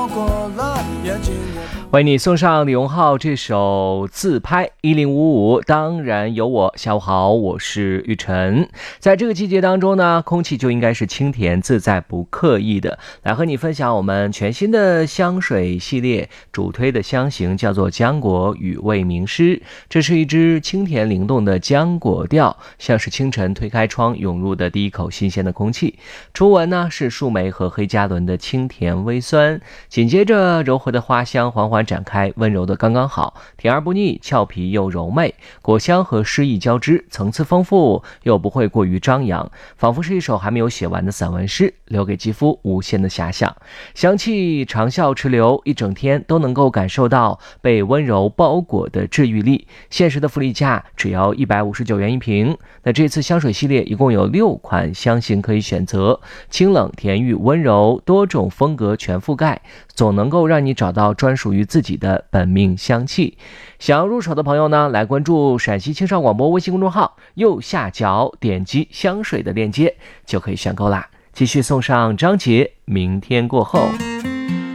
为你送上李荣浩这首自拍1055，当然有我。下午好，我是玉晨。在这个季节当中呢，空气就应该是清甜自在不刻意的，来和你分享我们全新的香水系列，主推的香型叫做浆果与味名师。这是一支清甜灵动的浆果调，像是清晨推开窗涌入的第一口新鲜的空气。初闻呢是树莓和黑加仑的清甜微酸，紧接着柔和的花香缓缓展开，温柔的刚刚好，甜而不腻，俏皮又柔媚，果香和诗意交织，层次丰富又不会过于张扬，仿佛是一首还没有写完的散文诗，留给肌肤无限的遐想。香气长效持留，一整天都能够感受到被温柔包裹的治愈力。限时的福利价只要159元一瓶。那这次香水系列一共有6款香型可以选择，清冷甜郁温柔，多种风格全覆盖，总能够让你找到专属于自己的本命香气。想要入手的朋友呢，来关注陕西青少广播微信公众号，右下角点击香水的链接就可以选购啦。继续送上张杰，明天过后。